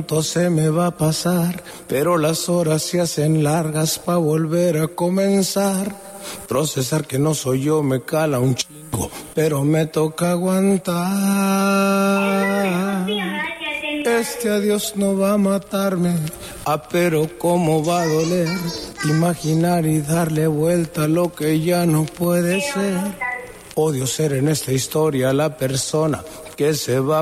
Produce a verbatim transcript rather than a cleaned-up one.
Se me va a pasar, pero las horas se hacen largas pa' volver a comenzar. Procesar que no soy yo me cala un chingo, pero me toca aguantar. Este adiós no va a matarme, ah, pero cómo va a doler. Imaginar y darle vuelta a lo que ya no puede ser. Odio ser en esta historia la persona que se va